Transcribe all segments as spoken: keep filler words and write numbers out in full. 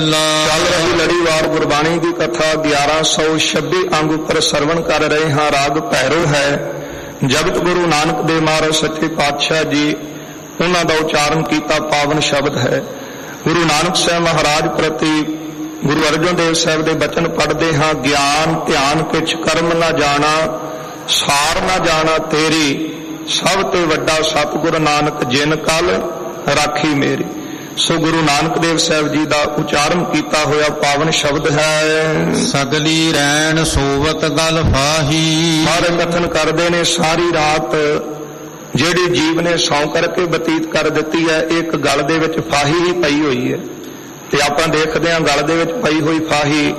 ਚੱਲ ਰਹੀ ਲੜੀਵਾਰ ਗੁਰਬਾਣੀ ਦੀ ਕਥਾ ਗਿਆਰਾਂ ਸੌ ਛੱਬੀ ਅੰਗ ਉੱਪਰ ਸਰਵਣ ਕਰ ਰਹੇ ਹਾਂ। ਰਾਗ ਭੈਰੋ ਹੈ। ਜਗਤ ਗੁਰੂ ਨਾਨਕ ਦੇਵ ਮਹਾਰਾਜ ਸੱਚੇ ਪਾਤਸ਼ਾਹ ਜੀ ਉਹਨਾਂ ਦਾ ਉਚਾਰਨ ਕੀਤਾ ਪਾਵਨ ਸ਼ਬਦ ਹੈ। ਗੁਰੂ ਨਾਨਕ ਸਾਹਿਬ ਮਹਾਰਾਜ ਪ੍ਰਤੀ ਗੁਰੂ ਅਰਜਨ ਦੇਵ ਸਾਹਿਬ ਦੇ ਬਚਨ ਪੜ੍ਹਦੇ ਹਾਂ। ਗਿਆਨ ਧਿਆਨ ਕਿਛ ਕਰਮ ਨਾ ਜਾਣਾ, ਸਾਰ ਨਾ ਜਾਣਾ ਤੇਰੀ, ਸਭ ਤੇ ਵੱਡਾ ਸਤਿਗੁਰ ਨਾਨਕ ਜਿਨ ਕਲ ਰਾਖੀ ਮੇਰੀ। ਸੋ ਗੁਰੂ ਨਾਨਕ ਦੇਵ ਸਾਹਿਬ ਜੀ ਦਾ ਉਚਾਰਨ ਕੀਤਾ ਹੋਇਆ ਪਾਵਨ ਸ਼ਬਦ ਹੈ। ਸਗਲੀ ਰੈਣ ਸੋਵਤ ਗਲ ਫਾਹੀ। ਸਾਰੇ ਕਥਨ ਕਰਦੇ ਨੇ ਸਾਰੀ ਰਾਤ ਜਿਹੜੀ ਜੀਵ ਨੇ ਸੌਂ ਕਰਕੇ ਬਤੀਤ ਕਰ ਦਿੱਤੀ ਹੈ, ਇੱਕ ਗਲ ਦੇ ਵਿੱਚ ਫਾਹੀ ਹੀ ਪਈ ਹੋਈ ਹੈ। ਤੇ ਆਪਾਂ ਦੇਖਦੇ ਹਾਂ ਗਲ ਦੇ ਵਿੱਚ ਪਈ ਹੋਈ ਫਾਹੀ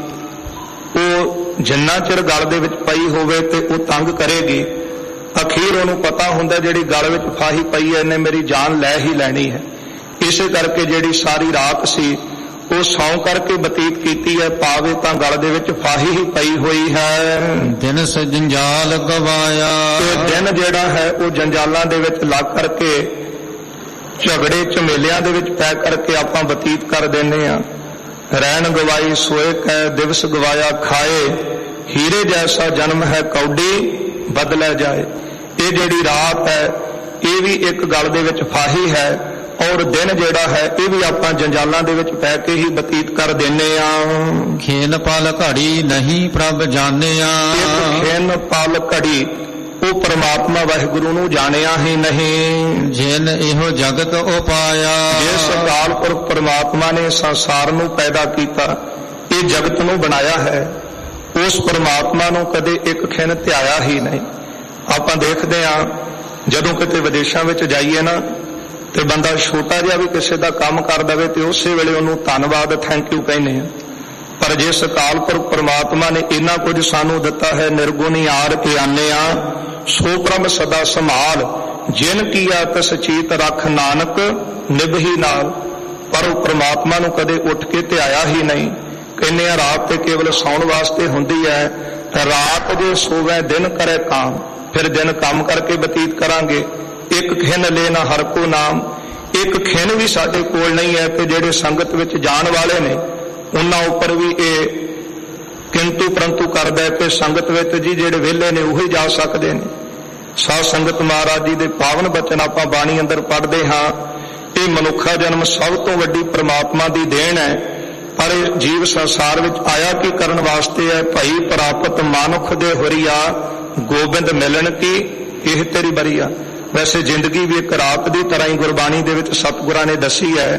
ਉਹ ਜਿੰਨਾ ਚਿਰ ਗਲ ਦੇ ਵਿੱਚ ਪਈ ਹੋਵੇ ਤੇ ਉਹ ਤੰਗ ਕਰੇਗੀ। ਅਖੀਰ ਉਹਨੂੰ ਪਤਾ ਹੁੰਦਾ ਜਿਹੜੀ ਗਲ ਵਿੱਚ ਫਾਹੀ ਪਈ ਹੈ ਇਹਨੇ ਮੇਰੀ ਜਾਨ ਲੈ ਹੀ ਲੈਣੀ ਹੈ। ਇਸੇ ਕਰਕੇ ਜਿਹੜੀ ਸਾਰੀ ਰਾਤ ਸੀ ਉਹ ਸੌਂ ਕਰਕੇ ਬਤੀਤ ਕੀਤੀ ਹੈ, ਪਾਵੇ ਤਾਂ ਗਲ ਦੇ ਵਿੱਚ ਫਾਹੀ ਹੀ ਪਈ ਹੋਈ ਹੈ। ਦਿਨ ਸ ਜੰਜਾਲ ਗਵਾਇਆ। ਤੇ ਦਿਨ ਜਿਹੜਾ ਹੈ ਉਹ ਜੰਜਾਲਾਂ ਦੇ ਵਿੱਚ ਲੱਗ ਕਰਕੇ ਝਗੜੇ ਝਮੇਲਿਆਂ ਦੇ ਵਿੱਚ ਪੈ ਕਰਕੇ ਆਪਾਂ ਬਤੀਤ ਕਰ ਦਿੰਦੇ ਹਾਂ। ਰੈਣ ਗਵਾਈ ਸੋਏ ਕੈ ਦਿਵਸ ਗਵਾਇਆ ਖਾਏ, ਹੀਰੇ ਜੈਸਾ ਜਨਮ ਹੈ ਕੌਡੀ ਬਦਲਿਆ ਜਾਏ। ਇਹ ਜਿਹੜੀ ਰਾਤ ਹੈ ਇਹ ਵੀ ਇੱਕ ਗਲ ਦੇ ਵਿੱਚ ਫਾਹੀ ਹੈ, ਔਰ ਦਿਨ ਜਿਹੜਾ ਹੈ ਇਹ ਵੀ ਆਪਾਂ ਜੰਜਾਲਾਂ ਦੇ ਵਿੱਚ ਪੈ ਕੇ ਹੀ ਬਤੀਤ ਕਰ ਦਿੰਦੇ ਹਾਂ। ਖੇਨ ਪਲ ਘੜੀ ਨਹੀਂ ਪ੍ਰਭ ਜਾਣਿਆ। ਖੇਨ ਪਲ ਘੜੀ ਉਹ ਪਰਮਾਤਮਾ ਵਾਹਿਗੁਰੂ ਨੂੰ ਜਾਣਿਆ ਹੀ ਨਹੀਂ। ਜਿਨ ਇਹੋ ਜਗਤ ਉਪਾਇਆ। ਜਿਸ ਅਕਾਲ ਪੁਰਖ ਪਰਮਾਤਮਾ ਨੇ ਸੰਸਾਰ ਨੂੰ ਪੈਦਾ ਕੀਤਾ, ਇਹ ਜਗਤ ਨੂੰ ਬਣਾਇਆ ਹੈ, ਉਸ ਪਰਮਾਤਮਾ ਨੂੰ ਕਦੇ ਇੱਕ ਖਿਣ ਧਿਆਇਆ ਹੀ ਨਹੀਂ। ਆਪਾਂ ਦੇਖਦੇ ਹਾਂ ਜਦੋਂ ਕਿਤੇ ਵਿਦੇਸ਼ਾਂ ਵਿੱਚ ਜਾਈਏ ਨਾ ਤੇ ਬੰਦਾ ਛੋਟਾ ਜਿਹਾ ਵੀ ਕਿਸੇ ਦਾ ਕੰਮ ਕਰ ਦੇਵੇ ਤੇ ਉਸੇ ਵੇਲੇ ਉਹਨੂੰ ਧੰਨਵਾਦ ਥੈਂਕ ਯੂ ਕਹਿੰਦੇ ਆ। ਪਰ ਜਿਸ ਅਕਾਲ ਪੁਰਖ ਪਰਮਾਤਮਾ ਨੇ ਇੰਨਾ ਕੁਝ ਸਾਨੂੰ ਦਿੱਤਾ ਹੈ, ਨਿਰਗੁਣੀ ਆਰ ਕੇ ਆਨਿਆ ਸੋ ਪ੍ਰਭ ਸਦਾ ਸੰਭਾਲ, ਜਿਨ ਕੀਆ ਤਿਸ ਚੀਤ ਰੱਖ ਨਾਨਕ ਨਿਭਹੀ ਨਾਲ। ਪਰ ਉਹ ਪਰਮਾਤਮਾ ਨੂੰ ਕਦੇ ਉੱਠ ਕੇ ਧਿਆਇਆ ਹੀ ਨਹੀਂ। ਕਹਿੰਦੇ ਆ ਰਾਤ ਤੇ ਕੇਵਲ ਸੌਣ ਵਾਸਤੇ ਹੁੰਦੀ ਹੈ, ਰਾਤ ਜੇ ਸੋਵੇ ਦਿਨ ਕਰੇ ਕਾਮ। ਫਿਰ ਦਿਨ ਕੰਮ ਕਰਕੇ ਬਤੀਤ ਕਰਾਂਗੇ। ਇੱਕ ਖਿਣ ਲੈ ਨਾ ਹਰ ਕੋ ਨਾਮ। ਇੱਕ ਖਿਣ ਵੀ ਸਾਡੇ ਕੋਲ ਨਹੀਂ ਹੈ ਤੇ ਜਿਹੜੇ ਸੰਗਤ ਵਿੱਚ ਜਾਣ ਵਾਲੇ ਨੇ ਉਹਨਾਂ ਉੱਪਰ ਵੀ ਇਹ ਕਿੰਤੂ ਪਰੰਤੂ ਕਰਦਾ ਕਿ ਸੰਗਤ ਵਿੱਚ ਜੀ ਜਿਹੜੇ ਵਿਹਲੇ ਨੇ ਉਹੀ ਜਾ ਸਕਦੇ ਨੇ। ਸਾਧ ਸੰਗਤ ਮਹਾਰਾਜ ਜੀ ਦੇ ਪਾਵਨ ਬਚਨ ਆਪਾਂ ਬਾਣੀ ਅੰਦਰ ਪੜ੍ਹਦੇ ਹਾਂ। ਇਹ ਮਨੁੱਖਾ ਜਨਮ ਸਭ ਤੋਂ ਵੱਡੀ ਪ੍ਰਮਾਤਮਾ ਦੀ ਦੇਣ ਹੈ, ਪਰ ਇਹ ਜੀਵ ਸੰਸਾਰ ਵਿੱਚ ਆਇਆ ਕੀ ਕਰਨ ਵਾਸਤੇ ਹੈ। ਭਈ ਪ੍ਰਾਪਤ ਮਾਨੁਖ ਦੇ ਹੋਰੀਆ, ਗੋਬਿੰਦ ਮਿਲਣ ਕੀ ਇਹ ਤੇਰੀ ਬਰੀਆ। ਵੈਸੇ ਜ਼ਿੰਦਗੀ ਵੀ ਇੱਕ ਰਾਤ ਦੀ ਤਰ੍ਹਾਂ ਹੀ ਗੁਰਬਾਣੀ ਦੇ ਵਿੱਚ ਸਤਿਗੁਰਾਂ ਨੇ ਦੱਸੀ ਹੈ।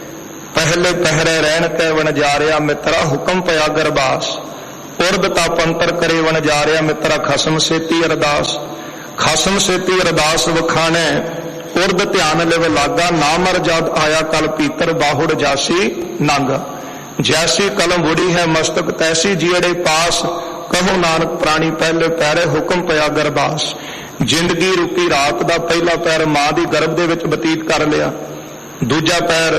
ਪਹਿਲੇ ਪਹਿਰੇ ਰਹਿਣ ਕੈ ਵਣਜਾਰਿਆ ਮਿੱਤਰਾ, ਹੁਕਮ ਪਿਆ ਗਰਬਾਸ। ਉਰਦ ਤਪ ਅੰਤਰ ਕਰੇ ਵਣਜਾਰਿਆ ਮਿੱਤਰਾ, ਖਸਮ ਸੇਤੀ ਅਰਦਾਸ। ਖਸਮ ਸੇਤੀ ਅਰਦਾਸ ਵਖਾਣੈ ਉਰਦ ਧਿਆਨ ਲਿਵ ਲਾਗਾ, ਨਾ ਮਰ ਜਦ ਆਇਆ ਕਲ ਪੀਤਰ ਬਾਹੁੜ ਜਾਸੀ ਨਾਗਾ। ਜੈਸੀ ਕਲਮ ਬੁੜੀ ਹੈ ਮਸਤਕ ਤੈਸੀ ਜੀੜੇ ਪਾਸ, ਕਹੋ ਨਾਨਕ ਪ੍ਰਾਣੀ ਪਹਿਲੇ ਪਹਿਰੇ ਹੁਕਮ ਪਿਆ ਗਰਬਾਸ। ਜ਼ਿੰਦਗੀ ਰੂਪੀ ਰਾਤ ਦਾ ਪਹਿਲਾ ਪੈਰ ਮਾਂ ਦੀ ਗਰਭ ਦੇ ਵਿੱਚ ਬਤੀਤ ਕਰ ਲਿਆ, ਦੂਜਾ ਪੈਰ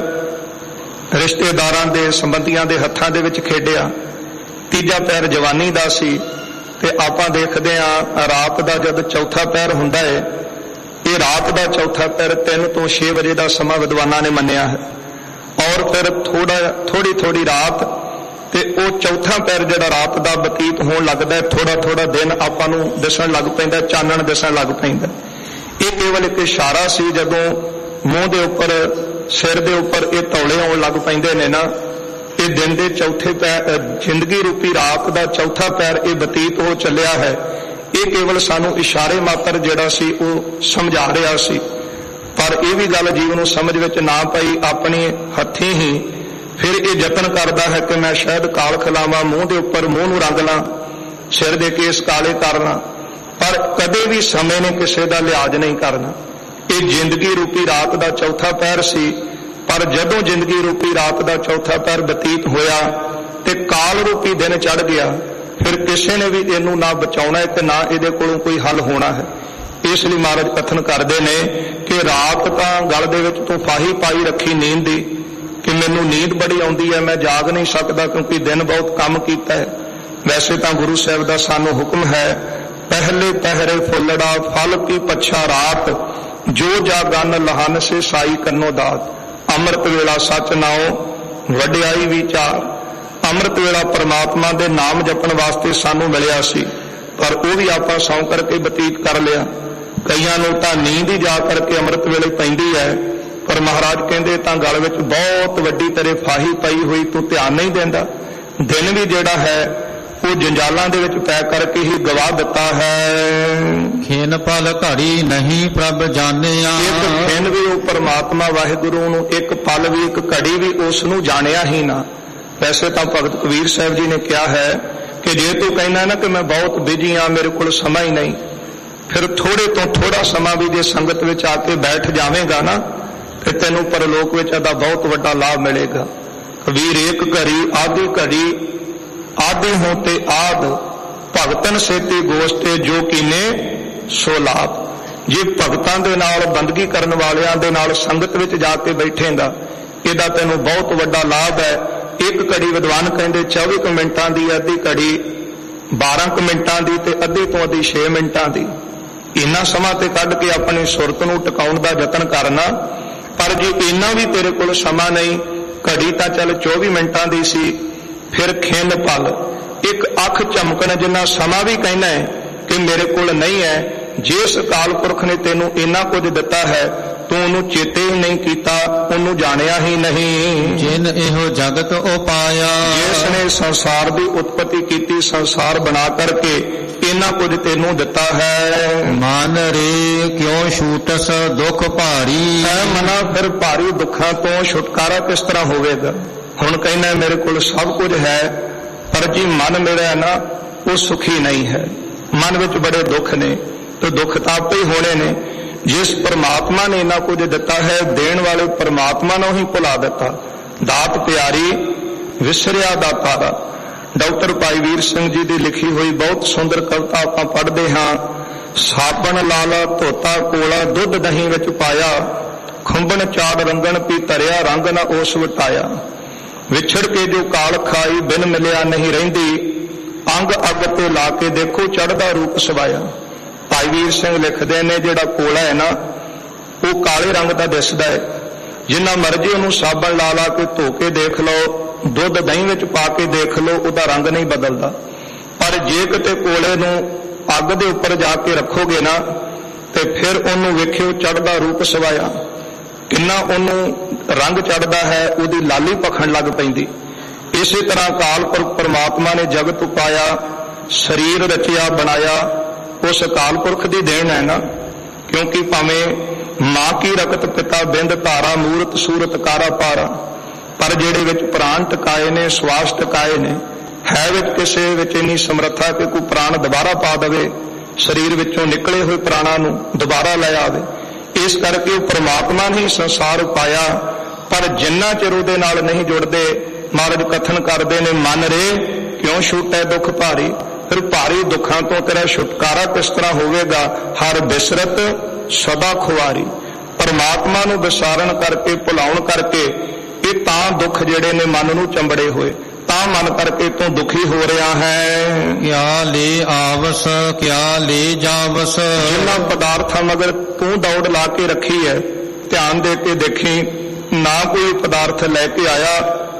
ਰਿਸ਼ਤੇਦਾਰਾਂ ਦੇ ਸੰਬੰਧੀਆਂ ਦੇ ਹੱਥਾਂ ਦੇ ਵਿੱਚ ਖੇਡਿਆ, ਤੀਜਾ ਪੈਰ ਜਵਾਨੀ ਦਾ ਸੀ। ਤੇ ਆਪਾਂ ਦੇਖਦੇ ਹਾਂ ਰਾਤ ਦਾ ਜਦ ਚੌਥਾ ਪੈਰ ਹੁੰਦਾ ਹੈ, ਇਹ ਰਾਤ ਦਾ ਚੌਥਾ ਪੈਰ ਤਿੰਨ ਤੋਂ ਛੇ ਵਜੇ ਦਾ ਸਮਾਂ ਵਿਦਵਾਨਾਂ ਨੇ ਮੰਨਿਆ ਹੈ। ਔਰ ਫਿਰ ਥੋੜਾ ਥੋੜੀ ਥੋੜੀ ਰਾਤ ਤੇ ਉਹ ਚੌਥਾ ਪੈਰ ਜਿਹੜਾ ਰਾਤ ਦਾ ਬਤੀਤ ਹੋਣ ਲੱਗਦਾ, ਥੋੜਾ ਥੋੜਾ ਦਿਨ ਆਪਾਂ ਨੂੰ ਦਿਸਣ ਲੱਗ ਪੈਂਦਾ, ਚਾਨਣ ਦਿਸਣ ਲੱਗ ਪੈਂਦਾ। ਇਹ ਕੇਵਲ ਇੱਕ ਇਸ਼ਾਰਾ ਸੀ। ਜਦੋਂ ਮੂੰਹ ਦੇ ਉੱਪਰ ਸਿਰ ਦੇ ਉੱਪਰ ਇਹ ਤੌਲੇ ਆਉਣ ਲੱਗ ਪੈਂਦੇ ਨੇ ਨਾ, ਇਹ ਦਿਨ ਦੇ ਚੌਥੇ ਪੈਰ ਜ਼ਿੰਦਗੀ ਰੂਪੀ ਰਾਤ ਦਾ ਚੌਥਾ ਪੈਰ ਇਹ ਬਤੀਤ ਹੋ ਚੱਲਿਆ ਹੈ। ਇਹ ਕੇਵਲ ਸਾਨੂੰ ਇਸ਼ਾਰੇ ਮਾਤਰ ਜਿਹੜਾ ਸੀ ਉਹ ਸਮਝਾ ਰਿਹਾ ਸੀ। ਪਰ ਇਹ ਵੀ ਗੱਲ ਜੀਵ ਨੂੰ ਸਮਝ ਵਿੱਚ ਨਾ ਪਈ। ਆਪਣੇ ਹੱਥੀਂ ਹੀ ਫਿਰ ਇਹ ਯਤਨ ਕਰਦਾ ਹੈ ਕਿ ਮੈਂ ਸ਼ਾਇਦ ਕਾਲ ਖਿਲਾਵਾਂ, ਮੂੰਹ ਦੇ ਉੱਪਰ ਮੂੰਹ ਨੂੰ ਰੰਗ ਲਾਂ, ਸਿਰ ਦੇ ਕੇਸ ਕਾਲੇ ਕਰ ਲਾਂ, ਪਰ ਕਦੇ ਵੀ ਸਮੇਂ ਨੇ ਕਿਸੇ ਦਾ ਲਿਹਾਜ਼ ਨਹੀਂ ਕਰਨਾ। ਇਹ ਜ਼ਿੰਦਗੀ ਰੂਪੀ ਰਾਤ ਦਾ ਚੌਥਾ ਪੈਰ ਸੀ। ਪਰ ਜਦੋਂ ਜ਼ਿੰਦਗੀ ਰੂਪੀ ਰਾਤ ਦਾ ਚੌਥਾ ਪੈਰ ਬਤੀਤ ਹੋਇਆ ਤੇ ਕਾਲ ਰੂਪੀ ਦਿਨ ਚੜ੍ਹ ਗਿਆ, ਫਿਰ ਕਿਸੇ ਨੇ ਵੀ ਇਹਨੂੰ ਨਾ ਬਚਾਉਣਾ ਹੈ ਤੇ ਨਾ ਇਹਦੇ ਕੋਲੋਂ ਕੋਈ ਹੱਲ ਹੋਣਾ ਹੈ। ਇਸ ਲਈ ਮਹਾਰਾਜ ਕਥਨ ਕਰਦੇ ਨੇ ਕਿ ਰਾਤ ਤਾਂ ਗਲ ਦੇ ਵਿੱਚ ਤੂੰ ਫਾਹੀ ਪਾਈ ਰੱਖੀ ਨੀਂਦ ਦੀ ਕਿ ਮੈਨੂੰ ਨੀਂਦ ਬੜੀ ਆਉਂਦੀ ਹੈ, ਮੈਂ ਜਾਗ ਨਹੀਂ ਸਕਦਾ ਕਿਉਂਕਿ ਦਿਨ ਬਹੁਤ ਕੰਮ ਕੀਤਾ ਹੈ। ਵੈਸੇ ਤਾਂ ਗੁਰੂ ਸਾਹਿਬ ਦਾ ਸਾਨੂੰ ਹੁਕਮ ਹੈ, ਪਹਿਲੇ ਪਹਿਰੇ ਫੁੱਲੜਾ ਫਲ ਕੀ ਪੱਛਾ ਰਾਤ, ਜੋ ਜਾਗਨ ਲਹਨ ਸੇ ਸਾਈ ਕੰਨੋ ਦਾਤ। ਅੰਮ੍ਰਿਤ ਵੇਲਾ ਸੱਚ ਨਾਉ ਵਡਿਆਈ ਵਿਚਾਰ। ਅੰਮ੍ਰਿਤ ਵੇਲਾ ਪਰਮਾਤਮਾ ਦੇ ਨਾਮ ਜਪਣ ਵਾਸਤੇ ਸਾਨੂੰ ਮਿਲਿਆ ਸੀ, ਪਰ ਉਹ ਵੀ ਆਪਾਂ ਸੌਂ ਕਰਕੇ ਬਤੀਤ ਕਰ ਲਿਆ। ਕਈਆਂ ਨੂੰ ਤਾਂ ਨੀਂਦ ਹੀ ਜਾ ਕਰਕੇ ਅੰਮ੍ਰਿਤ ਵੇਲੇ ਪੈਂਦੀ ਹੈ, ਪਰ ਮਹਾਰਾਜ ਕਹਿੰਦੇ ਤਾਂ ਗਲ ਵਿੱਚ ਬਹੁਤ ਵੱਡੀ ਤੇਰੇ ਫਾਹੀ ਪਈ ਹੋਈ, ਤੂੰ ਧਿਆਨ ਨਹੀਂ ਦਿੰਦਾ। ਦਿਨ ਵੀ ਜਿਹੜਾ ਹੈ ਉਹ ਜੰਜਾਲਾਂ ਦੇ ਵਿੱਚ ਪੈ ਕਰਕੇ ਹੀ ਗਵਾ ਦਿੱਤਾ ਹੈ। ਖੇਨ ਪਲ ਘੜੀ ਨਹੀਂ ਪ੍ਰਭ ਜਾਣਿਆ। ਇੱਕ ਦਿਨ ਵੀ ਉਹ ਪਰਮਾਤਮਾ ਵਾਹਿਗੁਰੂ ਨੂੰ, ਇੱਕ ਪਲ ਵੀ, ਇੱਕ ਘੜੀ ਵੀ ਉਸ ਨੂੰ ਜਾਣਿਆ ਹੀ ਨਾ। ਵੈਸੇ ਤਾਂ ਭਗਤ ਕਬੀਰ ਸਾਹਿਬ ਜੀ ਨੇ ਕਿਹਾ ਹੈ ਕਿ ਜੇ ਤੂੰ ਕਹਿੰਦਾ ਨਾ ਕਿ ਮੈਂ ਬਹੁਤ ਬਿਜੀ ਹਾਂ, ਮੇਰੇ ਕੋਲ ਸਮਾਂ ਹੀ ਨਹੀਂ, ਫਿਰ ਥੋੜੇ ਤੋਂ ਥੋੜਾ ਸਮਾਂ ਵੀ ਜੇ ਸੰਗਤ ਵਿੱਚ ਆ ਕੇ ਬੈਠ ਜਾਵੇਂਗਾ ਨਾ, ਤੇ ਤੈਨੂੰ ਪਰਲੋਕ ਵਿੱਚ ਇਹਦਾ ਬਹੁਤ ਵੱਡਾ ਲਾਭ ਮਿਲੇਗਾ। ਕਬੀਰ ਏਕ ਘੜੀ ਆਦਿ ਘੜੀ ਆਦਿ ਹੋ ਤੇ ਆਦ, ਭਗਤਨ ਸੇਤੀ ਗੋਸ਼ਟੇ ਜੋ ਕੀਨੇ ਸੋ ਲਾਭ। ਜੇ ਭਗਤਾਂ ਦੇ ਨਾਲ, ਬੰਦਗੀ ਕਰਨ ਵਾਲਿਆਂ ਦੇ ਨਾਲ ਸੰਗਤ ਵਿੱਚ ਜਾ ਕੇ ਬੈਠੇਗਾ, ਇਹਦਾ ਤੈਨੂੰ ਬਹੁਤ ਵੱਡਾ ਲਾਭ ਹੈ। ਇੱਕ ਘੜੀ ਵਿਦਵਾਨ ਕਹਿੰਦੇ ਚੌਵੀ ਕੁ ਮਿੰਟਾਂ ਦੀ, ਅੱਧੀ ਘੜੀ ਬਾਰਾਂ ਕੁ ਮਿੰਟਾਂ ਦੀ, ਤੇ ਅੱਧੀ ਤੋਂ ਅੱਧੀ ਛੇ ਮਿੰਟਾਂ ਦੀ। ਇੰਨਾ ਸਮਾਂ ਤੇ ਕੱਢ ਕੇ ਆਪਣੀ ਸੁਰਤ ਨੂੰ ਟਿਕਾਉਣ ਦਾ ਯਤਨ ਕਰਨਾ। ਪਰ ਜੇ ਇੰਨਾ ਵੀ ਤੇਰੇ ਕੋਲ ਸਮਾਂ ਨਹੀਂ, ਘੜੀ ਤਾਂ ਚੱਲ ਚੌਵੀ ਮਿੰਟਾਂ ਦੀ ਸੀ, ਫਿਰ ਖਿੰਨ ਪਲ, ਇੱਕ ਅੱਖ ਝਮਕਣ ਜਿੰਨਾ ਸਮਾਂ ਵੀ ਕਹਿਣਾ ਹੈ ਕਿ ਮੇਰੇ ਕੋਲ ਨਹੀਂ ਹੈ। ਜਿਸ ਅਕਾਲ ਪੁਰਖ ਨੇ ਤੈਨੂੰ ਇੰਨਾ ਕੁਝ ਦਿੱਤਾ ਹੈ, ਤੂੰ ਉਹਨੂੰ ਚੇਤੇ ਹੀ ਨਹੀਂ ਕੀਤਾ, ਉਹਨੂੰ ਜਾਣਿਆ ਹੀ ਨਹੀਂ। ਜਿਨ ਇਹੋ ਜਗਤ ਉਪਾਇਆ, ਜਿਸ ਨੇ ਸੰਸਾਰ ਦੀ ਉਤਪਤੀ ਕੀਤੀ, ਸੰਸਾਰ ਬਣਾ ਕਰਕੇ ਇੰਨਾ ਕੁਝ ਤੈਨੂੰ ਦਿੱਤਾ ਹੈ। ਮਨ ਰੇ ਕਿਉਂ ਛੂਟਸ ਦੁੱਖ ਭਾਰੀ। ਐ ਮਨਾ ਫਿਰ ਭਾਰੀ ਦੁੱਖਾਂ ਤੋਂ ਛੁਟਕਾਰਾ ਕਿਸ ਤਰ੍ਹਾਂ ਹੋਵੇਗਾ। ਹੁਣ ਕਹਿੰਦਾ ਮੇਰੇ ਕੋਲ ਸਭ ਕੁਝ ਹੈ, ਪਰ ਜੀ ਮਨ ਮੇਰਾ ਹੈ ਨਾ ਉਹ ਸੁਖੀ ਨਹੀਂ ਹੈ। ਮਨ ਵਿੱਚ ਬੜੇ ਦੁੱਖ ਨੇ, ਤੇ ਦੁੱਖ ਤਾਂ ਆਪੇ ਹੀ ਹੋਣੇ ਨੇ। ਜਿਸ ਪਰਮਾਤਮਾ ਨੇ ਇੰਨਾ ਕੁਝ ਦਿੱਤਾ ਹੈ, ਦੇਣ ਵਾਲੇ ਪਰਮਾਤਮਾ ਨੂੰ ਹੀ ਭੁਲਾ ਦਿੱਤਾ। ਦਾਤ ਪਿਆਰੀ ਵਿਸਰਿਆ ਦਾਤਾਰਾ। ਡਾਕਟਰ ਭਾਈ ਵੀਰ ਸਿੰਘ ਜੀ ਦੀ ਲਿਖੀ ਹੋਈ ਬਹੁਤ ਸੁੰਦਰ ਕਵਿਤਾ ਆਪਾਂ ਪੜ੍ਹਦੇ ਹਾਂ। ਸਾਬਣ ਲਾਲਾ ਧੋਤਾ ਕੋਲਾ, ਦੁੱਧ ਦਹੀਂ ਵਿੱਚ ਪਾਇਆ, ਖੁੰਬਣ ਚਾੜ ਰੰਗਣ ਪੀ ਧਰਿਆ, ਰੰਗ ਨਾ ਉਸ ਵਟਾਇਆ। ਵਿਛੜ ਕੇ ਜੋ ਕਾਲ ਖਾਈ, ਬਿਨ ਮਿਲਿਆ ਨਹੀਂ ਰਹਿੰਦੀ, ਅੰਗ ਅੱਗ ਤੇ ਲਾ ਕੇ ਦੇਖੋ ਚੜ੍ਹਦਾ ਰੂਪ ਸਵਾਇਆ। ਭਾਈ ਵੀਰ ਸਿੰਘ ਲਿਖਦੇ ਨੇ ਜਿਹੜਾ ਕੋਲਾ ਹੈ ਨਾ, ਉਹ ਕਾਲੇ ਰੰਗ ਦਾ ਦਿਸਦਾ ਹੈ। ਜਿੰਨਾ ਮਰਜ਼ੀ ਉਹਨੂੰ ਸਾਬਣ ਲਾ ਲਾ ਕੇ ਧੋ ਕੇ ਦੇਖ ਲਓ, ਦੁੱਧ ਦਹੀਂ ਵਿੱਚ ਪਾ ਕੇ ਦੇਖ ਲਓ, ਉਹਦਾ ਰੰਗ ਨਹੀਂ ਬਦਲਦਾ। ਪਰ ਜੇ ਕਿਤੇ ਕੋਲੇ ਨੂੰ ਅੱਗ ਦੇ ਉੱਪਰ ਜਾ ਕੇ ਰੱਖੋਗੇ ਨਾ, ਤੇ ਫਿਰ ਉਹਨੂੰ ਵੇਖਿਓ ਚੜ੍ਹਦਾ ਰੂਪ ਸਵਾਇਆ, ਕਿੰਨਾ ਉਹਨੂੰ ਰੰਗ ਚੜ੍ਹਦਾ ਹੈ, ਉਹਦੀ ਲਾਲੀ ਭਖਣ ਲੱਗ ਪੈਂਦੀ। ਇਸੇ ਤਰ੍ਹਾਂ ਅਕਾਲ ਪੁਰਖ ਪਰਮਾਤਮਾ ਨੇ ਜਗਤ ਉਪਾਇਆ, ਸਰੀਰ ਰਚਿਆ ਬਣਾਇਆ, ਉਸ ਅਕਾਲ ਪੁਰਖ ਦੀ ਦੇਣ ਹੈ ਨਾ। ਕਿਉਂਕਿ ਭਾਵੇਂ ਮਾਂ ਕੀ ਰਕਤ ਪਿਤਾ ਬਿੰਦ ਧਾਰਾ, ਮੂਰਤ ਸੂਰਤ ਕਾਰਾ ਪਾਰਾ, ਪਰ ਜਿਹੜੇ ਵਿੱਚ ਪ੍ਰਾਣ ਟਿਕਾਏ ਨੇ, ਸਵਾਸ ਟਿਕਾਏ ਨੇ, ਹੈ ਵਿੱਚ ਕਿਸੇ ਵਿੱਚ ਇੰਨੀ ਸਮਰੱਥਾ ਕਿ ਕੋਈ ਪ੍ਰਾਣ ਦੁਬਾਰਾ ਪਾ ਦੇਵੇ, ਸਰੀਰ ਵਿੱਚੋਂ ਨਿਕਲੇ ਹੋਏ ਪ੍ਰਾਣਾਂ ਨੂੰ ਦੁਬਾਰਾ ਲੈ ਆਵੇ। ਇਸ ਕਰਕੇ ਉਹ ਪਰਮਾਤਮਾ ਨੇ ਸੰਸਾਰ ਪਾਇਆ। ਪਰ ਜਿੰਨਾ ਚਿਰ ਉਹਦੇ ਨਾਲ ਨਹੀਂ ਜੁੜਦੇ, ਮਹਾਰਾਜ ਕਥਨ ਕਰਦੇ ਨੇ, ਮਨ ਰੇ ਕਿਉਂ ਛੂਟੈ ਦੁੱਖ ਭਾਰੀ। ਫਿਰ ਭਾਰੀ ਦੁੱਖਾਂ ਤੋਂ ਤੇਰਾ ਛੁਟਕਾਰਾ ਕਿਸ ਤਰ੍ਹਾਂ ਹੋਵੇਗਾ। ਹਰ ਬਿਸਰਤ ਸਦਾ ਖੁਆਰੀ। ਪਰਮਾਤਮਾ ਨੂੰ ਵਿਸਾਰਨ ਕਰਕੇ, ਭੁਲਾਉਣ ਕਰਕੇ, ਇਹ ਤਾਂ ਦੁੱਖ ਜਿਹੜੇ ਨੇ ਮਨ ਨੂੰ ਚੰਬੜੇ ਹੋਏ, ਤਾਂ ਮਨ ਕਰਕੇ ਤੂੰ ਦੁਖੀ ਹੋ ਰਿਹਾ ਹੈ। ਕਿਆ ਲੈ ਆਵਸ ਕਿਆ ਲੈ ਜਾਵਸ। ਜਿਨ੍ਹਾਂ ਪਦਾਰਥਾਂ ਮਗਰ ਤੂੰ ਦੌੜ ਲਾ ਕੇ ਰੱਖੀ ਹੈ, ਧਿਆਨ ਦੇ ਕੇ ਦੇਖੀ, ਨਾ ਕੋਈ ਪਦਾਰਥ ਲੈ ਕੇ ਆਇਆ,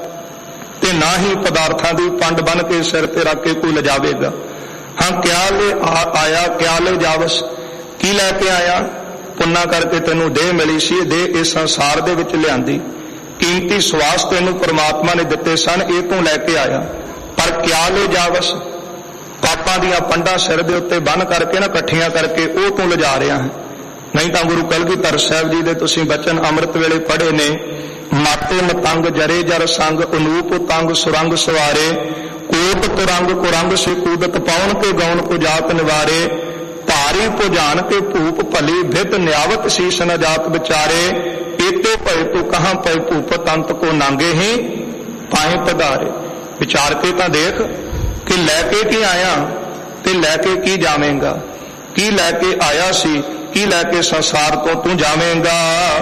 ਤੇ ਨਾ ਹੀ ਪਦਾਰਥਾਂ ਦੀ ਪੰਡ ਬੰਨ ਕੇ ਸਿਰ ਤੇ ਰੱਖ ਕੇ ਕੋਈ ਲਿਜਾਵੇਗਾ। ਹਾਂ, ਕਿਆ ਲੈ ਆਇਆ ਕਿਆ ਲੈ ਜਾਵਸ। ਕੀ ਲੈ ਕੇ ਆਇਆ? ਪੁੰਨਾ ਕਰਕੇ ਤੈਨੂੰ ਦੇਹ ਮਿਲੀ ਸੀ, ਇਹ ਦੇਹ ਇਸ ਸੰਸਾਰ ਦੇ ਵਿੱਚ ਲਿਆਂਦੀ। ਕੀਮਤੀ ਸਵਾਸ ਤੈਨੂੰ ਪਰਮਾਤਮਾ ਨੇ ਦਿੱਤੇ ਸਨ, ਇਹ ਤੂੰ ਲੈ ਕੇ ਆਇਆ। ਪਰ ਕਿਆ ਲੈ ਜਾਵਸ, ਪਾਪਾਂ ਦੀਆਂ ਪੰਡਾਂ ਸਿਰ ਦੇ ਉੱਤੇ ਬੰਨ ਕਰਕੇ ਨਾ, ਇਕੱਠੀਆਂ ਕਰਕੇ ਉਹ ਤੂੰ ਲਿਜਾ ਰਿਹਾ ਹੈ। ਨਹੀਂ ਤਾਂ ਗੁਰੂ ਕਲਗੀਧਰ ਸਾਹਿਬ ਜੀ ਦੇ ਤੁਸੀਂ ਬਚਨ ਅੰਮ੍ਰਿਤ ਵੇਲੇ ਪੜ੍ਹੇ ਨੇ, ਮਾਤੇ ਮਤੰਗ ਜਰੇ ਜਰ ਸੰਗ, ਅਨੂਪ ਤੰਗ ਸੁਰੰਗ ਸਵਾਰੇ, ਕੋਟ ਤੁਰੰਗ ਕੁਰੰਗ ਸੇ ਕੂਦਤ, ਪਾਉਣ ਕੇ ਗਾਉਣ ਕੋ ਜਾਤ ਨਿਵਾਰੇ, ਭਾਰੀ ਭੁਜਾਨ ਕੇ ਭੂਪ ਭਲੀ, ਭਿਤ ਨਿਆਵਤ ਸੀਸ ਨ ਜਾਤ ਵਿਚਾਰੇ, ਏਤੇ ਭਏ ਤੂੰ ਕਹਾਂ ਪਏ ਭੂਪ, ਤੰਤ ਕੋ ਨਾਂਗੇ ਹੀ ਪਾਏ ਪਧਾਰੇ। ਵਿਚਾਰ ਕੇ ਤਾਂ ਦੇਖ ਕਿ ਲੈ ਕੇ ਕੀ ਆਇਆ ਤੇ ਲੈ ਕੇ ਕੀ ਜਾਵੇਂਗਾ। ਕੀ ਲੈ ਕੇ ਆਇਆ ਸੀ, ਕੀ ਲੈ ਕੇ ਸੰਸਾਰ ਤੋਂ ਤੂੰ ਜਾਵੇਂਗਾ।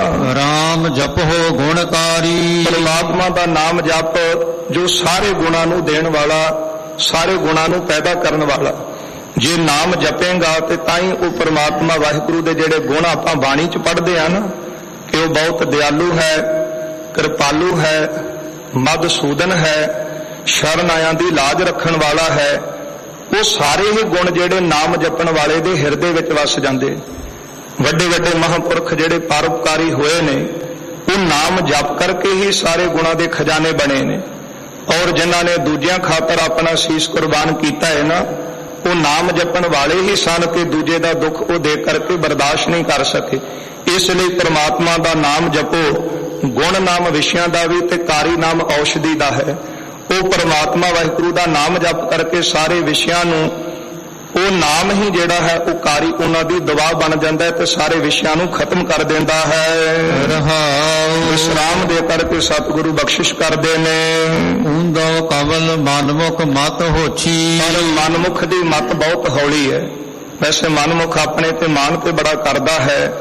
ਰਾਮ ਜਪੋ ਗੁਣਕਾਰੀ। ਪਰਮਾਤਮਾ ਦਾ ਨਾਮ ਜਪ, ਜੋ ਸਾਰੇ ਗੁਣਾਂ ਨੂੰ ਦੇਣ ਵਾਲਾ, ਸਾਰੇ ਗੁਣਾਂ ਨੂੰ ਪੈਦਾ ਕਰਨ ਵਾਲਾ। ਜੇ ਨਾਮ ਜਪੇਂਗਾ ਤੇ ਤਾਂ ਹੀ ਉਹ ਪਰਮਾਤਮਾ ਵਾਹਿਗੁਰੂ ਦੇ ਜਿਹੜੇ ਗੁਣ ਆਪਾਂ ਬਾਣੀ 'ਚ ਪੜ੍ਹਦੇ ਆ ਨਾ, ਕਿ ਉਹ ਬਹੁਤ ਦਿਆਲੂ ਹੈ, ਕਿਰਪਾਲੂ ਹੈ, ਮਧੂਸੂਦਨ ਹੈ, ਸ਼ਰਨ ਆਇਆਂ ਦੀ ਲਾਜ ਰੱਖਣ ਵਾਲਾ ਹੈ। ਉਹ ਸਾਰੇ ਹੀ ਗੁਣ ਜਿਹੜੇ ਨਾਮ ਜਪਣ ਵਾਲੇ ਦੇ ਹਿਰਦੇ ਵਿੱਚ ਵਸ ਜਾਂਦੇ। ਵੱਡੇ ਵੱਡੇ ਮਹਾਂਪੁਰਖ ਜਿਹੜੇ ਪਰਉਪਕਾਰੀ ਹੋਏ ਨੇ, ਉਹ ਨਾਮ ਜਪ ਕਰਕੇ ਹੀ ਸਾਰੇ ਗੁਣਾਂ ਦੇ ਖਜ਼ਾਨੇ ਬਣੇ ਨੇ। ਔਰ ਜਿਨ੍ਹਾਂ ਨੇ ਦੂਜਿਆਂ ਖਾਤਰ ਆਪਣਾ ਸੀਸ ਕੁਰਬਾਨ ਕੀਤਾ ਹੈ ਨਾ, ਉਹ ਨਾਮ ਜਪਣ ਵਾਲੇ ਹੀ ਸਨ ਕਿ ਦੂਜੇ ਦਾ ਦੁੱਖ ਉਹ ਦੇਖ ਕਰਕੇ ਬਰਦਾਸ਼ਤ ਨਹੀਂ ਕਰ ਸਕੇ। ਇਸ ਲਈ ਪ੍ਰਮਾਤਮਾ ਦਾ ਨਾਮ ਜਪੋ। ਗੁਣ ਨਾਮ ਵਿਸ਼ਿਆਂ ਦਾ ਵੀ ਤੇ ਕਾਰੀ ਨਾਮ ਔਸ਼ਧੀ ਦਾ ਹੈ। ਉਹ ਪ੍ਰਮਾਤਮਾ ਵਾਹਿਗੁਰੂ ਦਾ ਨਾਮ ਜਪ ਕਰਕੇ ਸਾਰੇ ਵਿਸ਼ਿਆਂ ਨੂੰ, ਉਹ ਨਾਮ ਹੀ ਜਿਹੜਾ ਹੈ ਉਹ ਕਾਰੀ ਉਹਨਾਂ ਦੀ ਦਵਾ ਬਣ ਜਾਂਦਾ ਹੈ ਤੇ ਸਾਰੇ ਵਿਸ਼ਿਆਂ ਨੂੰ ਖਤਮ ਕਰ ਦਿੰਦਾ ਹੈ। ਰਹਾਉ ਵਿਸਰਾਮ ਦੇ ਕਰਕੇ ਸਤਿਗੁਰੂ ਬਖਸ਼ਿਸ਼ ਕਰਦੇ ਨੇ। ਉਂਦੋ ਕਵਲ ਮਨਮੁਖ ਮਤ ਹੋਛੀ। ਪਰ ਮਨਮੁਖ ਦੀ ਮਤ ਬਹੁਤ ਹੌਲੀ ਹੈ। ਵੈਸੇ ਮਨਮੁਖ ਆਪਣੇ ਤੇ ਮਾਨ ਤੇ ਬੜਾ ਕਰਦਾ ਹੈ।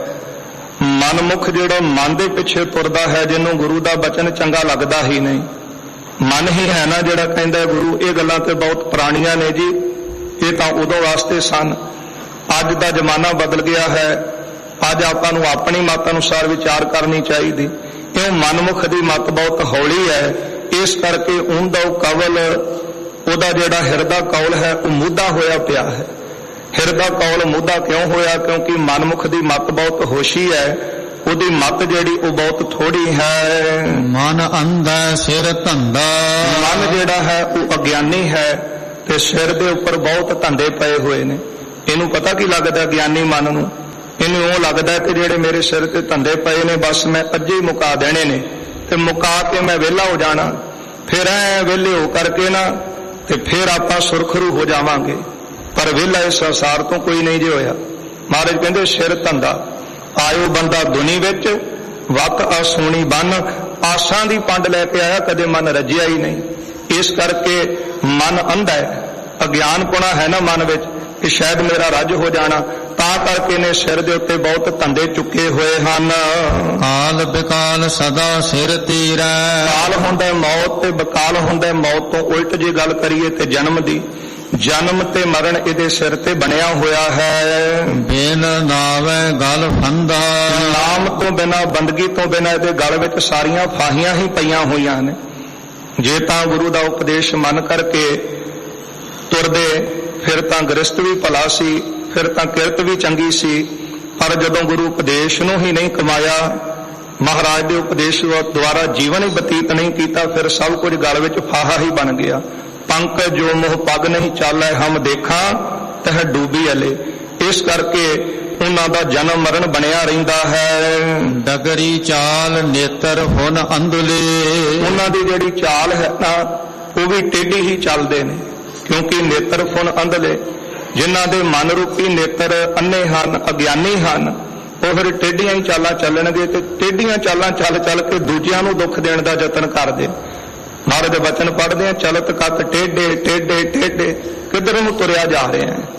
ਮਨਮੁਖ ਜਿਹੜਾ ਮਨ ਦੇ ਪਿੱਛੇ ਤੁਰਦਾ ਹੈ, ਜਿਹਨੂੰ ਗੁਰੂ ਦਾ ਬਚਨ ਚੰਗਾ ਲੱਗਦਾ ਹੀ ਨਹੀਂ। ਮਨ ਹੀ ਹੈ ਨਾ ਜਿਹੜਾ ਕਹਿੰਦਾ ਗੁਰੂ ਇਹ ਗੱਲਾਂ ਤੇ ਬਹੁਤ ਪੁਰਾਣੀਆਂ ਨੇ ਜੀ, ਇਹ ਤਾਂ ਉਦੋਂ ਵਾਸਤੇ ਸਨ। ਅੱਜ ਦਾ ਜ਼ਮਾਨਾ ਬਦਲ ਗਿਆ ਹੈ। ਅੱਜ ਆਪਾਂ ਨੂੰ ਆਪਣੀ ਮਤ ਅਨੁਸਾਰ ਵਿਚਾਰ ਕਰਨੀ ਚਾਹੀਦੀ। ਇਹ ਮਨਮੁਖ ਦੀ ਮਤ ਬਹੁਤ ਹੌਲੀ ਹੈ। ਇਸ ਕਰਕੇ ਉਹਦਾ ਕਵਲ, ਉਹਦਾ ਜਿਹੜਾ ਹਿਰਦਾ ਕੌਲ ਹੈ ਉਹ ਮੁੱਧਾ ਹੋਇਆ ਪਿਆ ਹੈ। ਹਿਰਦਾ ਕੌਲ ਮੁੱਧਾ ਕਿਉਂ ਹੋਇਆ? ਕਿਉਂਕਿ ਮਨਮੁਖ ਦੀ ਮਤ ਬਹੁਤ ਹੋਸ਼ੀ ਹੈ, ਉਹਦੀ ਮਤ ਜਿਹੜੀ ਉਹ ਬਹੁਤ ਥੋੜੀ ਹੈ। ਮਨ ਅੰਧਾ ਸਿਰ ਧੰਦਾ। ਮਨ ਜਿਹੜਾ ਹੈ ਉਹ ਅਗਿਆਨੀ ਹੈ ਤੇ ਸਿਰ ਦੇ ਉੱਪਰ ਬਹੁਤ ਧੰਦੇ ਪਏ ਹੋਏ ਨੇ। ਇਹਨੂੰ ਪਤਾ ਕੀ ਲੱਗਦਾ ਗਿਆਨੀ ਮਨ ਨੂੰ? ਇਹਨੂੰ ਉਹ ਲੱਗਦਾ ਕਿ ਜਿਹੜੇ ਮੇਰੇ ਸਿਰ ਤੇ ਧੰਦੇ ਪਏ ਨੇ ਬਸ ਮੈਂ ਅੱਜੇ ਹੀ ਮੁਕਾ ਦੇਣੇ ਨੇ ਤੇ ਮੁਕਾ ਕੇ ਮੈਂ ਵਿਹਲਾ ਹੋ ਜਾਣਾ। ਫਿਰ ਐ ਵਿਹਲੇ ਹੋ ਕਰਕੇ ਨਾ ਤੇ ਫਿਰ ਆਪਾਂ ਸੁਰਖਰੂ ਹੋ ਜਾਵਾਂਗੇ। ਪਰ ਵਿਹਲਾ ਇਸ ਸੰਸਾਰ ਤੋਂ ਕੋਈ ਨਹੀਂ ਜੇ ਹੋਇਆ। ਮਹਾਰਾਜ ਕਹਿੰਦੇ ਸਿਰ ਧੰਦਾ ਆਇਓ ਬੰਦਾ ਦੁਨੀ ਵਿੱਚ, ਵਕ ਆਸੂਣੀ ਬੰਨ। ਆਸਾਂ ਦੀ ਪੰਡ ਲੈ ਕੇ ਆਇਆ, ਕਦੇ ਮਨ ਰੱਜਿਆ ਹੀ ਨਹੀਂ। ਇਸ ਕਰਕੇ ਮਨ ਅੰਧਾ ਹੈ, ਅਗਿਆਨਪੁਣਾ ਹੈ ਨਾ ਮਨ ਵਿੱਚ ਕਿ ਸ਼ਾਇਦ ਮੇਰਾ ਰੱਜ ਹੋ ਜਾਣਾ। ਤਾਂ ਕਰਕੇ ਨੇ ਸਿਰ ਦੇ ਉੱਤੇ ਬਹੁਤ ਧੰਦੇ ਚੁੱਕੇ ਹੋਏ ਹਨ। ਕਾਲ ਬਿਕਾਲ ਸਦਾ ਸਿਰ ਤੀਰੈ। ਕਾਲ ਹੁੰਦਾ ਮੌਤ ਤੇ ਬਕਾਲ ਹੁੰਦਾ ਮੌਤ ਤੋਂ ਉਲਟ ਜੇ ਗੱਲ ਕਰੀਏ ਤੇ ਜਨਮ ਦੀ। ਜਨਮ ਤੇ ਮਰਨ ਇਹਦੇ ਸਿਰ ਤੇ ਬਣਿਆ ਹੋਇਆ ਹੈ। ਬਿਨ ਨਾਵੇ ਗਲ ਫੰਦਾ। ਨਾਮ ਤੋਂ ਬਿਨਾਂ, ਬੰਦਗੀ ਤੋਂ ਬਿਨਾਂ ਇਹਦੇ ਗਲ ਵਿੱਚ ਸਾਰੀਆਂ ਫਾਹੀਆਂ ਹੀ ਪਈਆਂ ਹੋਈਆਂ ਨੇ। ਜੇ ਤਾਂ ਗੁਰੂ ਦਾ ਉਪਦੇਸ਼ ਮੰਨ ਕਰਕੇ ਤੁਰਦੇ ਫਿਰ ਤਾਂ ਗ੍ਰਸਤ ਵੀ ਭਲਾ ਸੀ, ਫਿਰ ਤਾਂ ਕਿਰਤ ਵੀ ਚੰਗੀ ਸੀ। ਪਰ ਜਦੋਂ ਗੁਰੂ ਉਪਦੇਸ਼ ਨੂੰ ਹੀ ਨਹੀਂ ਕਮਾਇਆ, ਮਹਾਰਾਜ ਦੇ ਉਪਦੇਸ਼ ਦੁਆਰਾ ਜੀਵਨ ਹੀ ਬਤੀਤ ਨਹੀਂ ਕੀਤਾ, ਫਿਰ ਸਭ ਕੁਝ ਗਲ ਵਿੱਚ ਫਾਹਾ ਹੀ ਬਣ ਗਿਆ। ਪੰਕਜ ਜੋ ਮੋਹ ਪਗ ਨਹੀਂ ਚਾਲੈ, ਹਮ ਦੇਖਾਂ ਤਹ ਡੂਬੀ ਅਲੇ। ਇਸ ਕਰਕੇ ਉਹਨਾਂ ਦਾ ਜਨਮ ਮਰਨ ਬਣਿਆ ਰਹਿੰਦਾ ਹੈ। ਡਗਰੀ ਚਾਲ ਨੇਤਰ ਹੁਨ ਅੰਧਲੇ। ਉਹਨਾਂ ਦੀ ਜਿਹੜੀ ਚਾਲ ਹੈ ਨਾ ਉਹ ਵੀ ਟੇਢੀ ਹੀ ਚੱਲਦੇ ਨੇ, ਕਿਉਂਕਿ ਨੇਤਰ ਫੁਨ ਅੰਧਲੇ। ਜਿਨ੍ਹਾਂ ਦੇ ਮਨ ਰੂਪੀ ਨੇਤਰ ਅੰਨੇ ਹਨ, ਅਗਿਆਨੀ ਹਨ, ਉਹ ਫਿਰ ਟੇਢੀਆਂ ਹੀ ਚਾਲਾਂ ਚੱਲਣਗੇ ਤੇ ਟੇਢੀਆਂ ਚਾਲਾਂ ਚੱਲ ਚੱਲ ਕੇ ਦੂਜਿਆਂ ਨੂੰ ਦੁੱਖ ਦੇਣ ਦਾ ਯਤਨ ਕਰਦੇ। ਮਹਾਰਾਜ ਦੇ ਬਚਨ ਪੜ੍ਹਦੇ ਆ, ਚਲਤ ਕੱਤ ਟੇਢੇ ਟੇਢੇ ਟੇਢੇ, ਕਿੱਧਰ ਨੂੰ ਤੁਰਿਆ ਜਾ ਰਿਹਾ ਹੈ।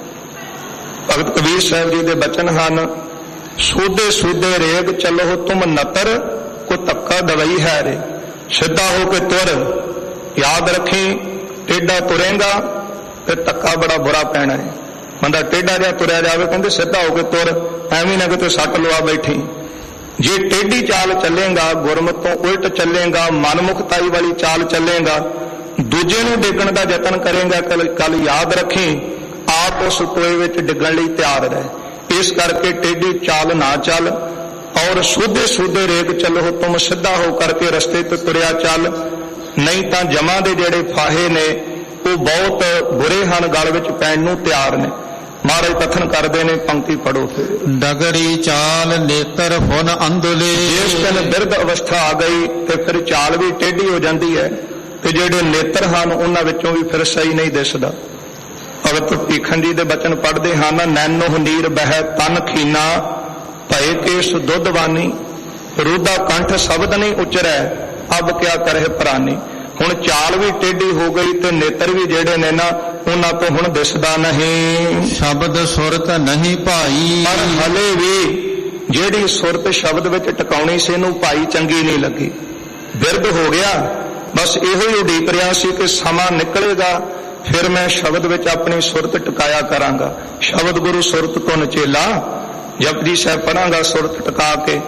ਭਗਤ ਕਬੀਰ ਸਾਹਿਬ ਜੀ ਦੇ ਬਚਨ ਹਨ, ਸੋਧੇ ਸੋਧੇ ਰੇਗ ਚਲੋ ਤੁਮ ਨਤਰ, ਕੋ ਧੱਕਾ ਦਵਾਈ ਹੈ ਰੇ। ਸਿੱਧਾ ਹੋ ਕੇ ਤੁਰ, ਯਾਦ ਰੱਖੀ ਟੇਢਾ ਤੁਰੇਗਾ ਤੇ ਧੱਕਾ ਬੜਾ ਬੁਰਾ ਪੈਣਾ ਹੈ। ਬੰਦਾ ਟੇਢਾ ਜਿਹਾ ਤੁਰਿਆ ਜਾਵੇ, ਕਹਿੰਦੇ ਸਿੱਧਾ ਹੋ ਕੇ ਤੁਰ, ਐਵੇਂ ਨਾ ਕਿਤੇ ਸੱਟ ਲਵਾ ਬੈਠੀ। ਜੇ ਟੇਢੀ ਚਾਲ ਚੱਲੇਗਾ, ਗੁਰਮਤ ਤੋਂ ਉਲਟ ਚੱਲੇਗਾ, ਮਨਮੁਖਤਾਈ ਵਾਲੀ ਚਾਲ ਚੱਲੇਗਾ, ਦੂਜੇ ਨੂੰ ਡਿੱਗਣ ਦਾ ਯਤਨ ਕਰੇਗਾ, ਕੱਲ ਯਾਦ ਰੱਖੀ ਆਪ ਉਸ ਟੋਏ ਵਿੱਚ ਡਿੱਗਣ ਲਈ ਤਿਆਰ ਰਹੇ। ਇਸ ਕਰਕੇ ਟੇਢੀ ਚਾਲ ਨਾ ਚੱਲ, ਔਰ ਸੋਧੇ ਸੋਧੇ ਰੇਗ ਚੱਲੋ ਤੁਮ, ਸਿੱਧਾ ਹੋ ਕਰਕੇ ਰਸਤੇ ਤੇ ਤੁਰਿਆ ਚੱਲ। ਨਹੀਂ ਤਾਂ ਜਮਾਂ ਦੇ ਜਿਹੜੇ ਫਾਹੇ ਨੇ ਉਹ ਬਹੁਤ ਬੁਰੇ ਹਨ, ਗਲ ਵਿੱਚ ਪੈਣ ਨੂੰ ਤਿਆਰ ਨੇ। ਮਹਾਰਾਜ ਕਥਨ ਕਰਦੇ ਨੇ, ਪੰਕਤੀ ਪੜੋ ਫਿਰ। ਡਗਰੀ ਚਾਲ ਨੇਤਰ ਹੁਨ ਅੰਧਲੇ। ਇਸ ਦਿਨ ਬਿਰਧ ਅਵਸਥਾ ਆ ਗਈ ਤੇ ਫਿਰ ਚਾਲ ਵੀ ਟੇਢੀ ਹੋ ਜਾਂਦੀ ਹੈ ਤੇ ਜਿਹੜੇ ਨੇਤਰ ਹਨ ਉਹਨਾਂ ਵਿੱਚੋਂ ਵੀ ਫਿਰ ਸਹੀ ਨਹੀਂ ਦਿਸਦਾ। ਭਗਤ ਭੀਖਨ ਜੀ ਦੇ ਬਚਨ ਪੜ੍ਹਦੇ ਹਨ, ਨੈਨੋ ਨੀਰ ਬਹਿ ਤਨ ਖੀਨਾ, ਭਏ ਕੇਸ ਦੁੱਧਵਾਨੀ, ਰੂਦਾ ਕੰਠ ਸ਼ਬਦ ਨਹੀਂ ਉਚਰੈ, ਅਬ ਕਿਆ ਕਰੇ ਪ੍ਰਾਨੀ। ਹੁਣ ਚਾਲ ਵੀ ਟੇਢੀ ਹੋ ਗਈ ਤੇ ਨੇਤਰ ਵੀ ਜਿਹੜੇ ਨੇ ਨਾ ਉਹਨਾਂ ਤੋਂ ਹੁਣ ਦਿਸਦਾ ਨਹੀਂ। ਸ਼ਬਦ ਸੁਰਤ ਨਹੀਂ ਭਾਈ। ਪਰ ਹਲੇ ਵੀ ਜਿਹੜੀ ਸੁਰਤ ਸ਼ਬਦ ਵਿੱਚ ਟਿਕਾਉਣੀ ਸੀ ਇਹਨੂੰ ਭਾਈ ਚੰਗੀ ਨਹੀਂ ਲੱਗੀ। ਬਿਰਧ ਹੋ ਗਿਆ, ਬਸ ਇਹੋ ਹੀ ਉਡੀਕ ਰਿਹਾ ਸੀ ਕਿ ਸਮਾਂ ਨਿਕਲੇਗਾ ਫਿਰ ਮੈਂ ਸ਼ਬਦ ਵਿੱਚ ਆਪਣੀ ਸੁਰਤ ਟਿਕਾਇਆ ਕਰਾਂਗਾ। ਸ਼ਬਦ ਗੁਰੂ ਸੁਰਤ ਤੋਂ ਨਚੇਲਾ, ਜਪਜੀ ਸਾਹਿਬ ਪੜਾਂਗਾ ਸੁਰਤ ਟਿਕਾ ਕੇ।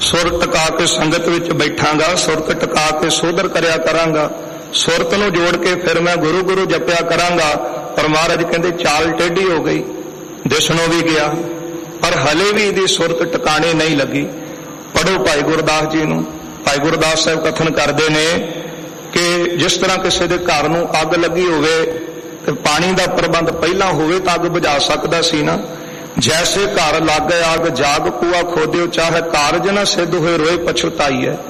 ਸੁਰ ਟਿਕਾ ਕੇ ਸੰਗਤ ਵਿੱਚ ਬੈਠਾਂਗਾ, ਸੁਰਤ ਟਿਕਾ ਕੇ ਸੋਧਰ ਕਰਿਆ ਕਰਾਂਗਾ, ਸੁਰਤ ਨੂੰ ਜੋੜ ਕੇ ਫਿਰ ਮੈਂ ਗੁਰੂ ਗੁਰੂ ਜਪਿਆ ਕਰਾਂਗਾ। ਪਰ ਮਹਾਰਾਜ ਕਹਿੰਦੇ ਚਾਲ ਟੇਢੀ ਹੋ ਗਈ, ਦਿਸਣੋਂ ਵੀ ਗਿਆ, ਪਰ ਹਲੇ ਵੀ ਇਹਦੀ ਸੁਰਤ ਟਿਕਾਣੇ ਨਹੀਂ ਲੱਗੀ। ਪੜ੍ਹੋ ਭਾਈ ਗੁਰਦਾਸ ਜੀ ਨੂੰ। ਭਾਈ ਗੁਰਦਾਸ ਸਾਹਿਬ ਕਥਨ ਕਰਦੇ ਨੇ ਕਿ ਜਿਸ ਤਰ੍ਹਾਂ ਕਿਸੇ ਦੇ ਘਰ ਨੂੰ ਅੱਗ ਲੱਗੀ ਹੋਵੇ ਤੇ ਪਾਣੀ ਦਾ ਪ੍ਰਬੰਧ ਪਹਿਲਾਂ ਹੋਵੇ ਤਾਂ ਅੱਗ ਬੁਝਾ ਸਕਦਾ ਸੀ ਨਾ। ਜੈਸੇ ਘਰ ਲਾਗੇ ਆਗ ਜਾਗ ਕੂਆ ਖੋਦਿਓ, ਚਾਹੇ ਕਾਰਜ ਨਾ ਸਿੱਧ ਹੋਏ ਰੋਏ ਪਛੁਤਾਈ ਹੈ।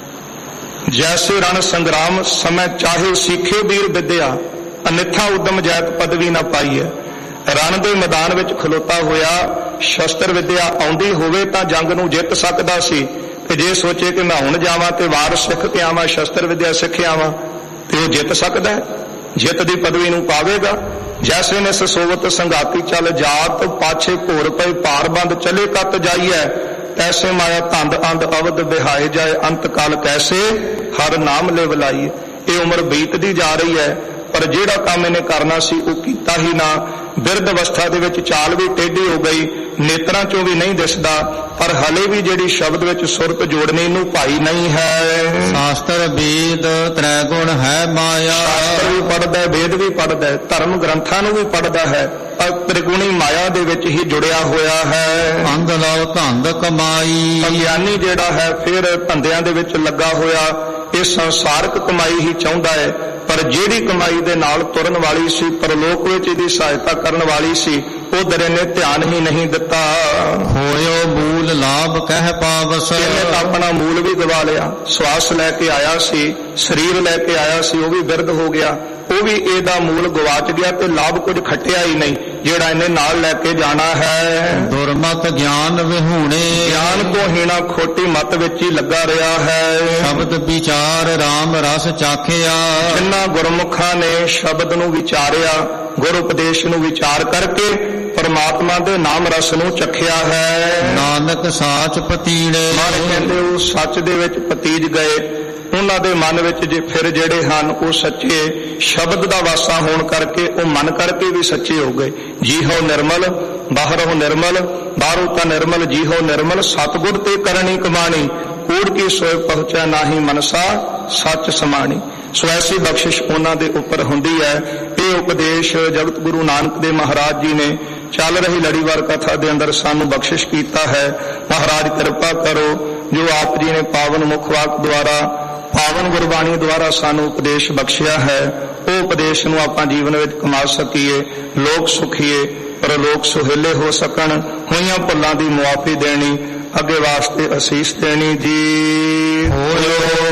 ਜੈਸੇ ਰਣ ਸੰਗਰਾਮ ਸਮੇਂ ਚਾਹੇ ਸਿੱਖੇ ਵੀਰ ਵਿਦਿਆ, ਅਨਿਥਾ ਉਦਮ ਜੈਤ ਪਦਵੀ ਨਾ ਪਾਈ ਹੈ। ਰਣ ਦੇ ਮੈਦਾਨ ਵਿੱਚ ਖਲੋਤਾ ਹੋਇਆ ਸ਼ਸਤਰ ਵਿਦਿਆ ਆਉਂਦੀ ਹੋਵੇ ਤਾਂ ਜੰਗ ਨੂੰ ਜਿੱਤ ਸਕਦਾ ਸੀ, ਤੇ ਜੇ ਸੋਚੇ ਕਿ ਮੈਂ ਹੁਣ ਜਾਵਾਂ ਤੇ ਵਾਰ ਸਿੱਖ ਕੇ ਆਵਾਂ, ਸ਼ਸਤਰ ਵਿਦਿਆ ਸਿੱਖ ਆਵਾਂ, ਤੇ ਉਹ ਜਿੱਤ ਸਕਦਾ ਹੈ, ਜਿੱਤ ਦੀ ਪਦਵੀ ਨੂੰ ਪਾਵੇਗਾ। ਜੈਸੇ ਨੇ ਸਸੋਵਤ ਸੰਗਾਤੀ ਚੱਲ ਜਾਤ, ਪਾਛੇ ਘੋਰ ਪਏ ਭਾਰ ਬੰਦ ਚਲੇ ਕੱਤ ਜਾਈਐ। ਤੈਸੇ ਮਾਇਆ ਧੰਦ ਅੰਧ ਅਵਧ ਬਿਹਾਏ ਜਾਏ, ਅੰਤ ਕਾਲ ਕੈਸੇ ਹਰ ਨਾਮ ਲੈ ਬੁਲਾਈਏ। ਇਹ ਉਮਰ ਬੀਤਦੀ ਜਾ ਰਹੀ ਹੈ, ਪਰ ਜਿਹੜਾ ਕੰਮ ਇਹਨੇ ਕਰਨਾ ਸੀ ਉਹ ਕੀਤਾ ਹੀ ਨਾ। ਬਿਰਧ ਅਵਸਥਾ ਦੇ ਵਿੱਚ ਚਾਲ ਵੀ ਟੇਢੀ ਹੋ ਗਈ, ਨੇਤਰਾਂ ਚੋਂ ਵੀ ਨਹੀਂ ਦਿਸਦਾ, ਪਰ ਹਲੇ ਵੀ ਜਿਹੜੀ ਸ਼ਬਦ ਵਿੱਚ ਸੁਰਤ ਜੋੜਨੀ ਨੂੰ ਭਾਈ ਨਹੀਂ ਹੈ। ਸ਼ਾਸਤਰ ਵੇਦ ਤ੍ਰੈ ਗੁਣ ਹੈ ਮਾਇਆ, ਸ਼ਾਸਤਰ ਵੀ ਪੜ੍ਹਦਾ ਹੈ, ਵੇਦ ਵੀ ਪੜ੍ਹਦਾ ਹੈ, ਧਰਮ ਗ੍ਰੰਥਾਂ ਨੂੰ ਵੀ ਪੜ੍ਹਦਾ ਹੈ, ਪਰ ਤ੍ਰਿਗੁਣੀ ਮਾਇਆ ਦੇ ਵਿੱਚ ਹੀ ਜੁੜਿਆ ਹੋਇਆ ਹੈ। ਅੰਧ ਲਵ ਧੰਦ ਕਮਾਈ, ਅਗਿਆਨੀ ਜਿਹੜਾ ਹੈ ਫਿਰ ਧੰਦਿਆਂ ਦੇ ਵਿੱਚ ਲੱਗਾ ਹੋਇਆ, ਇਹ ਸੰਸਾਰਕ ਕਮਾਈ ਹੀ ਚਾਹੁੰਦਾ ਹੈ, ਪਰ ਜਿਹੜੀ ਕਮਾਈ ਦੇ ਨਾਲ ਤੁਰਨ ਵਾਲੀ ਸੀ, ਪਰਲੋਕ ਵਿੱਚ ਇਹਦੀ ਸਹਾਇਤਾ ਕਰਨ ਵਾਲੀ ਸੀ, ਉਹ ਦਰੇ ਨੇ ਧਿਆਨ ਹੀ ਨਹੀਂ ਦਿੱਤਾ। ਹੋਇਓ ਮੂਲ ਲਾਭ ਕਹਿ ਪਾਵਸ, ਇਹਨੇ ਤਾਂ ਆਪਣਾ ਮੂਲ ਵੀ ਗਵਾ ਲਿਆ। ਸਵਾਸ ਲੈ ਕੇ ਆਇਆ ਸੀ, ਸਰੀਰ ਲੈ ਕੇ ਆਇਆ ਸੀ, ਉਹ ਵੀ ਬਿਰਧ ਹੋ ਗਿਆ, ਉਹ ਵੀ ਇਹਦਾ ਮੂਲ ਗਵਾਚ ਗਿਆ, ਤੇ ਲਾਭ ਕੁਝ ਖੱਟਿਆ ਹੀ ਨਹੀਂ ਜਿਹੜਾ ਇਹਨੇ ਨਾਲ ਲੈ ਕੇ ਜਾਣਾ ਹੈ। ਦੁਰਮਤ ਗਿਆਨ ਵਿਹੂਣੇ, ਗਿਆਨ ਤੋਂ ਹੀਣਾ ਖੋਟੀ ਮਤ ਵਿੱਚ ਹੀ ਲੱਗਾ ਰਿਹਾ ਹੈ। ਸ਼ਬਦ ਵਿਚਾਰ ਰਾਮ ਰਸ ਚਾਖਿਆ, ਜਿਨ੍ਹਾਂ ਗੁਰਮੁਖਾਂ ਨੇ ਸ਼ਬਦ ਨੂੰ ਵਿਚਾਰਿਆ, ਗੁਰ ਉਪਦੇਸ਼ ਨੂੰ ਵਿਚਾਰ ਕਰਕੇ ਪਰਮਾਤਮਾ ਦੇ ਨਾਮ ਰਸ ਨੂੰ ਚਖਿਆ ਹੈ। ਨਾਨਕ ਸਾਚ ਪਤੀੜੇ, ਮਨ ਕਹਿੰਦੇ ਉਹ ਸੱਚ ਦੇ ਵਿੱਚ ਪਤੀਜ ਗਏ। ਉਹਨਾਂ ਦੇ ਮਨ ਵਿੱਚ ਜੇ ਫਿਰ ਜਿਹੜੇ ਹਨ ਉਹ ਸੱਚੇ ਸ਼ਬਦ ਦਾ ਵਾਸਾ ਹੋਣ ਕਰਕੇ ਉਹ ਮਨ ਕਰਕੇ ਵੀ ਸੱਚੇ ਹੋ ਗਏ। ਜੀ ਹੋ ਨਿਰਮਲ ਬਾਹਰੋਂ ਨਿਰਮਲ, ਬਾਹਰੋਂ ਤਾਂ ਨਿਰਮਲ, ਜੀ ਹੋ ਨਿਰਮਲ, ਸਤਿਗੁਰ ਤੇ ਕਰਨੀ ਕਮਾਣੀ, ਕੂੜ ਕੀ ਸੋਏ ਪਹੁੰਚਿਆ ਨਾਹੀ ਮਨਸਾ ਸੱਚ ਸਮਾਣੀ। ਸੋ ਐਸੀ ਬਖਸ਼ਿਸ਼ ਉਹਨਾਂ ਦੇ ਉੱਪਰ ਹੁੰਦੀ ਹੈ। ਇਹ ਉਪਦੇਸ਼ ਜਗਤ ਗੁਰੂ ਨਾਨਕ ਦੇਵ ਮਹਾਰਾਜ ਜੀ ਨੇ ਚੱਲ ਰਹੀ ਲੜੀਵਾਰ ਕਥਾ ਦੇ ਅੰਦਰ ਸਾਨੂੰ ਬਖਸ਼ਿਸ਼ ਕੀਤਾ ਹੈ। ਮਹਾਰਾਜ ਕਿਰਪਾ ਕਰੋ, ਜੋ ਆਪ ਜੀ ਨੇ ਪਾਵਨ ਮੁਖ ਵਾਕ ਦੁਆਰਾ, ਪਾਵਨ ਗੁਰਬਾਣੀ ਦੁਆਰਾ ਸਾਨੂੰ ਉਪਦੇਸ਼ ਬਖਸ਼ਿਆ ਹੈ, ਉਹ ਉਪਦੇਸ਼ ਨੂੰ ਆਪਾਂ ਜੀਵਨ ਵਿੱਚ ਕਮਾ ਸਕੀਏ, ਲੋਕ ਸੁਖੀਏ, ਪਰ ਲੋਕ ਸੁਹੇਲੇ ਹੋ ਸਕਣ, ਹੋਈਆਂ ਭੁੱਲਾਂ ਦੀ ਮੁਆਫੀ ਦੇਣੀ, ਅੱਗੇ ਵਾਸਤੇ ਅਸੀਸ ਦੇਣੀ ਜੀ।